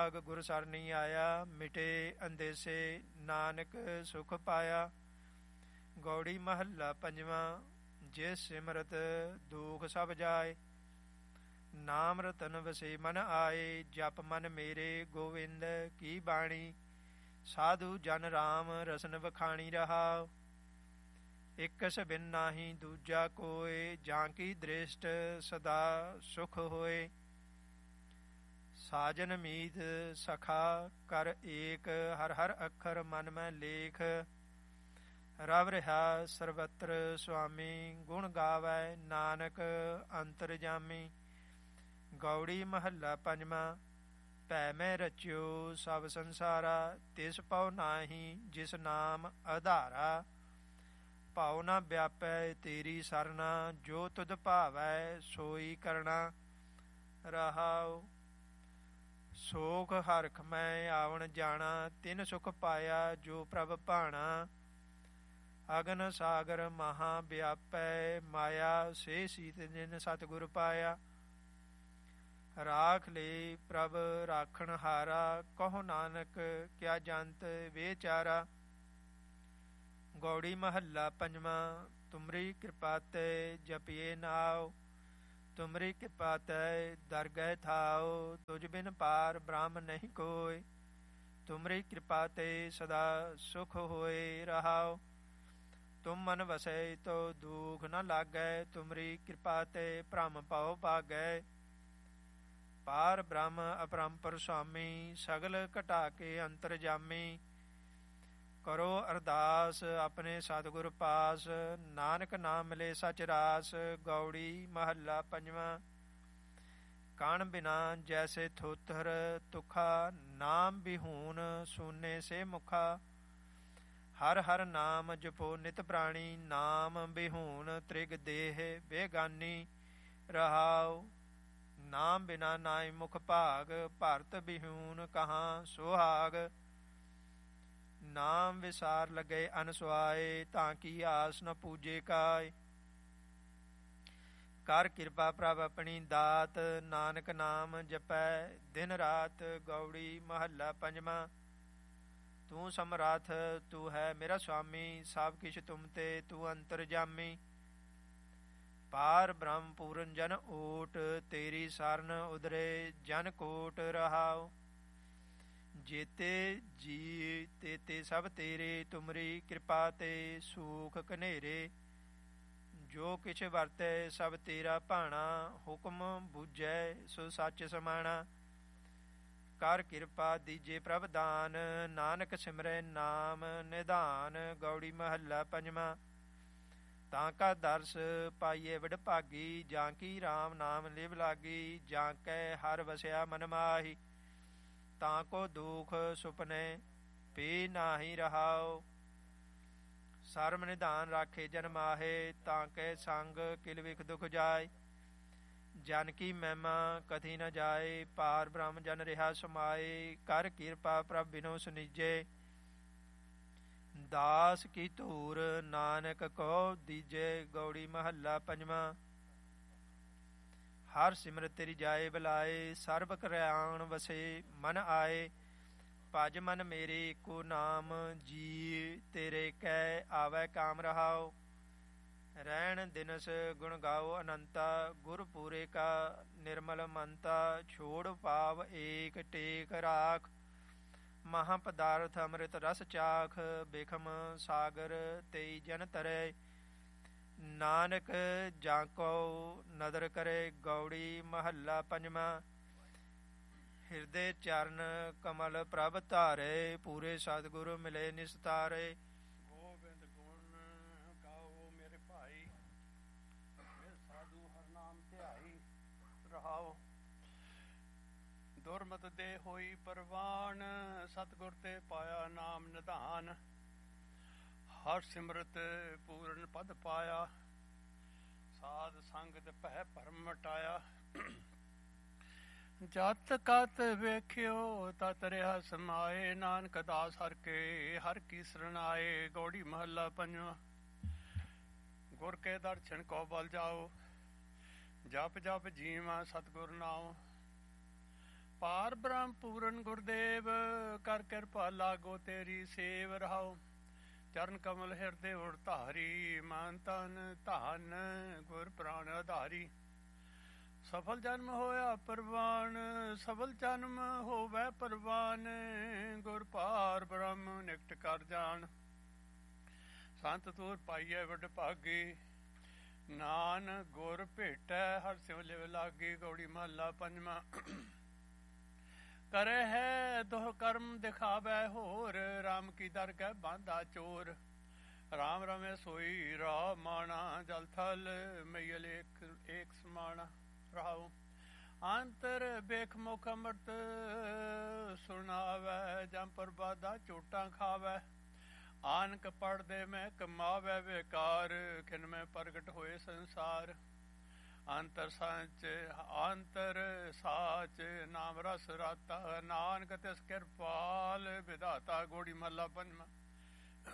ਭਾਗ ਗੁਰ ਸਰਨੀ ਆਇਆ, ਮਿਟੇ ਅੰਦੇਸੇ ਨਾਨਕ ਸੁਖ ਪਾਇਆ। ਗੌੜੀ ਮਹੱਲਾ ਪੰਜਵਾਂ। ਜਿਸ ਸਿਮਰਤ ਦੁਖ ਸਭ ਜਾਏ, ਨਾਮ ਰਤਨ ਵਸੇ ਮਨ ਆਏ। ਜਪ ਮਨ ਮੇਰੇ ਗੋਵਿੰਦ ਕੀ ਬਾਣੀ, ਸਾਧੂ ਜਨ ਰਾਮ ਰਸਨ ਵਖਾਣੀ ਰਹਾਉ। ਇਕਸ ਬਿਨ ਨਾਹੀ ਦੂਜਾ ਕੋਇ, ਜਾਂ ਕੀ ਦ੍ਰਿਸ਼ਟ ਸਦਾ ਸੁਖ ਹੋਏ। ਸਾਜਨ ਮੀਤ ਸਖਾ ਕਰ ਏਕ, ਹਰ ਹਰ ਅੱਖਰ ਮਨ ਮੈਂ ਲੇਖ। ਰਵ ਰਿਹਾ ਸਰਬਤਰ ਸੁਆਮੀ, ਗੁਣ ਗਾਵੈ ਨਾਨਕ ਅੰਤਰਜਾਮੀ। ਗੌੜੀ ਮਹੱਲਾ ਪੰਜਵਾਂ। ਭੈ ਮੈਂ ਰਚਿਓ ਸਭ ਸੰਸਾਰਾ, ਤਿਸ ਪਉ ਨਾਹੀ ਜਿਸ ਨਾਮ ਆਧਾਰਾ। ਭਾਉ ਨਾ ਵਿਆਪੈ ਤੇਰੀ ਸਰਨਾ, ਜੋ ਤੁਧ ਭਾਵੈ ਸੋਈ ਕਰਣਾ ਰਹਾਉ। ਸੋਖ ਹਰਖ ਮੈਂ ਆਵਣ ਜਾਣਾ, ਤਿਨ ਸੁਖ ਪਾਇਆ ਜੋ ਪ੍ਰਭ ਭਾਣਾ। ਅਗਨ ਸਾਗਰ ਮਹਾ ਵਿਆਪੈ, ਮਾਇਆ ਸੇ ਸੀਤ ਜਿਨ ਸਤਿਗੁਰ ਪਾਇਆ। ਰਾਖ ਲੇ ਪ੍ਰਭ ਰਾਖਣ ਹਾਰਾ, ਕਹੋ ਨਾਨਕ ਕਿਆ ਜੰਤ ਵਿਚਾਰਾ। ਗੌੜੀ ਮਹੱਲਾ ਪੰਜਵਾਂ। ਤੁਮਰੀ ਕਿਰਪਾ ਤੇ ਜਪੀਏ ਨਾਉ, ਤੁਮਰੀ ਕਿਰਪਾ ਤੇ ਦਰਗਹਿ ਥਾਉ। ਤੁਝ ਬਿਨ ਪਾਰ ਬ੍ਰਹਮ ਨਹੀਂ ਕੋਇ, ਤੁਮਰੀ ਕਿਰਪਾ ਤੇ ਸਦਾ ਸੁਖ ਹੋਏ ਰਹਾਉ। ਤੁਮ ਮਨ ਵਸੈ ਤੋ ਦੁਖ ਨ ਲਾਗੈ, ਤੁਮਰੀ ਕਿਰਪਾ ਤੇ ਭ੍ਰਮ ਭਉ ਭਾਗੈ। ਪਾਰ ਬ੍ਰਹਮ ਅਪਰੰਪਰ ਸੁਆਮੀ, ਸਗਲ ਘਟਾ ਕੇ ਅੰਤਰਜਾਮੀ। ਕਰੋ ਅਰਦਾਸ ਆਪਣੇ ਸਤਿਗੁਰ ਪਾਸ, ਨਾਨਕ ਨਾਮ ਮਿਲੇ ਸਚ ਰਾਸ। ਗੌੜੀ ਮਹੱਲਾ ਪੰਜਵਾਂ। ਕਣ ਬਿਨਾ ਜੈਸੇ ਥੋਥਰ ਤੁਖਾ, ਨਾਮ ਬਿਹੂਨ ਸੂਨੇ ਸੇ ਮੁਖਾ। ਹਰ ਹਰ ਨਾਮ ਜਪੋ ਨਿਤ ਪ੍ਰਾਣੀ, ਨਾਮ ਬਿਹੂਨ ਤ੍ਰਿਗ ਦੇਹ ਬੇਗਾਨੀ ਰਹਾਉ। ਨਾਮ ਬਿਨਾ ਨਾਇ ਮੁਖ ਭਾਗ, ਭਰਤ ਬਿਹੂਨ ਕਹਾਂ ਸੁਹਾਗ। ਨਾਮ ਵਿਸਾਰ ਲਗੇ ਅਨਸੁਆਏ, ਤਾਂ ਕੀ ਆਸ ਨ ਪੂਜੇ ਕਾਇ। ਕਰ ਕਿਰਪਾ ਪ੍ਰਭ ਆਪਣੀ ਦਾਤ, ਨਾਨਕ ਨਾਮ ਜਪੈ ਦਿਨ ਰਾਤ। ਗੌੜੀ ਮਹੱਲਾ ਪੰਜਵਾਂ। ਤੂੰ ਸਮਰੱਥ ਤੂੰ ਹੈ ਮੇਰਾ ਸੁਆਮੀ, ਸਭ ਕਿਛ ਤੁਮ ਤੇ ਤੂੰ ਅੰਤਰਜਾਮੀ। ਪਾਰ ਬ੍ਰਹਮ ਪੂਰਨ ਜਨ ਓਟ, ਤੇਰੀ ਸਰਨ ਉਦਰੇ ਜਨ ਕੋਟ ਰਹਾਉ। ਜੇਤੇ ਜੀ ਤੇਤੇ ਸਭ ਤੇਰੇ, ਤੁਮਰੀ ਕਿਰਪਾ ਤੇ ਸੂਖ ਕਨੇਰੇ। ਜੋ ਕਿਛ ਵਰਤੈ ਸਭ ਤੇਰਾ ਭਾਣਾ, ਹੁਕਮ ਬੁਝੈ ਸੋ ਸੱਚ ਸਮਾਣਾ। ਕਰ ਕਿਰਪਾ ਦੀਜੇ ਪ੍ਰਭ ਦਾਨ, ਨਾਨਕ ਸਿਮਰੈ ਨਾਮ ਨਿਧਾਨ। ਗੌੜੀ ਮਹੱਲਾ ਪੰਜਵਾਂ। ਤਾਂ ਕਾ ਦਰਸ ਪਾਈਏ ਵਡਭਾਗੀ, ਜਾਂ ਕੀ ਰਾਮ ਨਾਮ ਲਿਵ ਲਾਗੀ। ਜਾਂ ਕੈ ਹਰ ਵਸਿਆ ਮਨ ਮਾਹੀ, ਤਾਂ ਕੋ ਦੁਖ ਸੁਪਨੇ ਪੀ ਨਾਹੀ ਰਹਾਉ। ਸਰਮ ਨਿਧਾਨ ਰਾਖੇ ਜਨ ਮਾਹੇ, ਤਾਂ ਕੈ ਸੰਗ ਕਿਲ ਵਿਖ ਦੁਖ ਜਾਏ। ਜਨ ਕੀ ਮਹਿਮਾ ਕਥੀ ਨ ਜਾਏ, ਪਾਰ ਬ੍ਰਹਮ ਜਨ ਰਿਹਾ ਸਮਾਏ। ਕਰ ਕਿਰਪਾ ਪ੍ਰਭ ਬਿਨੋ ਸੁਨੀਜੇ, ਦਾਸ ਕੀ ਧੂਰ ਨਾਨਕ ਕੋ ਦੀਜੇ। ਗੌੜੀ ਮਹੱਲਾ ਪੰਜਵਾਂ। ਹਰ ਸਿਮਰਤ ਤੇਰੀ ਜਾਏ ਬੁਲਾਏ, ਸਰਬ ਕਲਿਆਣ ਵਸੇ ਮਨ ਆਏ। ਭਜ ਮਨ ਮੇਰੇ ਏਕੋ ਨਾਮ, ਜੀ ਤੇਰੇ ਕੈ ਆਵੈ ਕਾਮ ਰਹਾਉ। ਰਹਿਣ ਦਿਨਸ ਗੁਣ ਗਾਓ ਅਨੰਤਾ, ਗੁਰ ਪੂਰੇ ਕਾ ਨਿਰਮਲ ਮੰਤਾ। ਛੋੜ ਪਾਵ ਏਕ ਟੇਕ ਰਾਖ, ਮਹਾਂ ਪਦਾਰਥ ਅੰਮ੍ਰਿਤ ਰਸ ਚਾਖ। ਬਿਖਮ ਸਾਗਰ ਤੇਈ ਜਨ ਤਰੈ, ਨਾਨਕ ਜਾਂ ਕੋ ਨਦਰ ਕਰੇ। ਗੌੜੀ ਮਹੱਲਾ ਪੰਜਵਾਂ। ਹਿਰਦੇ ਚਰਨ ਕਮਲ ਪ੍ਰਭ ਧਾਰੇ, ਪੂਰੇ ਸਤਿਗੁਰ ਮਿਲੇ ਨਿਸਤਾਰੇ। ਗੋਬਿੰਦ ਗੁਣ ਗਾਓ ਮੇਰੇ ਭਾਈ, ਮੇਰੇ ਸਾਧੂ ਹਰ ਨਾਮ ਧਿਆਈ ਰਹਾਓ। ਦੁਰਮਤ ਦੇ ਹੋਈ ਪਰਵਾਨ, ਸਤਿਗੁਰ ਤੇ ਪਾਇਆ ਨਾਮ ਨਿਧਾਨ। ਹਰ ਸਿਮਰਤ ਪੂਰਨ ਪਦ ਪਾਇਆ, ਸਾਧ ਸੰਗਤ ਭੈ ਭਰਮ ਮਟਾਇਆ। ਜਤ ਕਤ ਵੇਖਿਓ ਤਤ ਰਿਹਾ ਸਮਾਏ, ਨਾਨਕ ਦਾਸ ਹਰ ਕੇ ਹਰ ਕੀ ਸਰਣਾਏ। ਗੌੜੀ ਮਹੱਲਾ ਪੰਜਵਾਂ। ਗੁਰ ਕੇ ਦਰਸ਼ਨ ਕੋ ਬਲ ਜਾਓ, ਜਪ ਜਪ ਜੀਵਾਂ ਸਤਿਗੁਰ ਨਾਉ। ਪਾਰ ਬ੍ਰਹਮ ਪੂਰਨ ਗੁਰਦੇਵ ਕਰ ਕਿਰਪਾ ਲਾਗੋ ਤੇਰੀ ਸੇਵ ਰਹਾਓ। ਚਰਨ ਕਮਲ ਹਿਰਦੇ ਉੜ ਧਾਰੀ ਮਨ ਤਨ ਧਨ ਗੁਰ ਪ੍ਰਾਣ ਆਧਾਰੀ। ਸਫਲ ਜਨਮ ਹੋਇਆ ਪਰਵਾਨ ਸਫਲ ਜਨਮ ਹੋਵੇ ਪਰਵਾਨ ਗੁਰ ਪਾਰ ਬ੍ਰਹਮ ਨਿਕਟ ਕਰ ਜਾਣ। ਸੰਤ ਤੂਰ ਪਾਈਐ ਵੱਡ ਭਾਗੀ ਨਾਨ ਗੁਰ ਭੇਟੈ ਹਰ ਸਿਉ ਲਿਵ ਲਾਗੀ। ਗੌੜੀ ਮਹੱਲਾ ਪੰਜਵਾਂ। ਕਰੇ ਹੈ ਦੋਹ ਕਰਮ ਦਿਖਾਵੈ ਹੋਰ ਰਾਮ ਕੀ ਦਰਗਹਿ ਬਾਂਧਾ ਚੋਰ। ਰਾਮ ਰਮੇ ਸੋਈ ਰਾਹ ਮਾਣਾ ਜਲ ਥਲ ਮਈਲ ਏਕ ਸਮਾਣਾ ਰਹਾਉ। ਅੰਤਰ ਬੇਖ ਮੁਖ ਅੰਮ੍ਰਿਤ ਸੁਣਾਵੈ ਜਮ ਪ੍ਰਬਾਦਾ ਝੂਟਾਂ ਖਾਵੈ। ਆਨਕ ਪੜਦੇ ਮੈਂ ਕਮਾਵੈ ਵਿਕਾਰ ਖਿਨ ਮੈਂ ਪ੍ਰਗਟ ਹੋਏ ਸੰਸਾਰ। ਅੰਤਰ ਸਾਚ ਨਾਮ ਰਸ ਰਾਤਾ ਨਾਨਕ ਤਿਸ ਕਿਰਪਾਲ ਵਿਧਾਤਾ। ਗੋੜੀ ਮਹੱਲਾ ਪੰਜਵਾਂ।